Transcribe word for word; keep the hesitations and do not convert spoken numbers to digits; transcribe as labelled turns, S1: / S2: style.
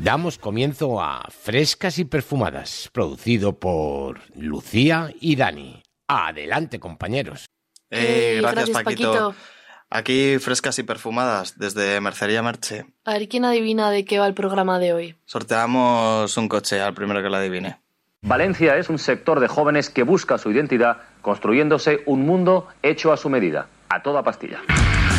S1: Damos comienzo a Frescas y Perfumadas, producido por Lucía y Dani. Adelante, compañeros.
S2: Eh, gracias,
S3: gracias
S2: Paquito.
S3: Paquito.
S2: Aquí Frescas y Perfumadas, desde Mercería Merche.
S3: A ver, ¿quién adivina de qué va el programa de hoy?
S2: Sorteamos un coche al primero que lo adivine.
S4: Valencia es un sector de jóvenes que busca su identidad construyéndose un mundo hecho a su medida, a toda pastilla.